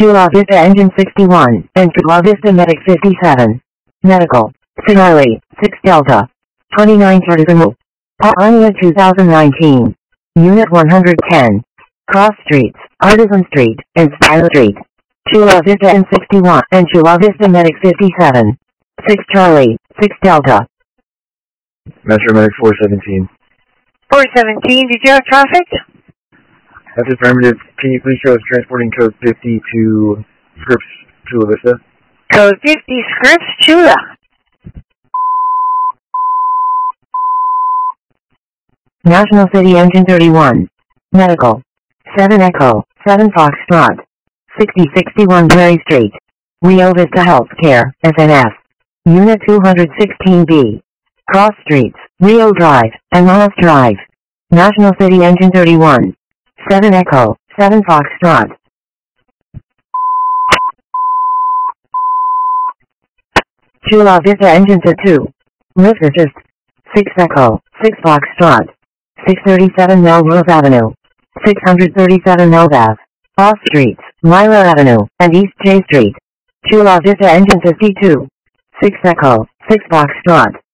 Chula Vista Engine 61, and Chula Vista Medic 57. Medical. Charlie, 6 Delta. 29 Chardagamu. Paania 2019. Unit 110. Cross Streets, Artisan Street, and Style Street. Chula Vista N61 and Chula Vista Medic 57. 6 Charlie, 6 Delta. Metro Medic 417. 417, did you have traffic? That's affirmative. Can you please show us transporting code 50 to Scripps, Chula Vista? Code 50, Scripps, Chula. National City Engine 31. Medical. 7 Echo, 7 Foxtrot. 6061 Prairie Street. Rio Vista Healthcare, FNF. Unit 216B. Cross Streets, Rio Drive, and Moss Drive. National City Engine 31. 7 Echo, 7 Foxtrot. Chula Vista Engine 2. Lift Assist. 6 Echo, 6 Foxtrot. 637 Melrose Avenue. 637 Melbath. Off Streets, Myra Avenue, and East J Street. Chula Vista Engine 52. 6 Echo, 6 Foxtrot.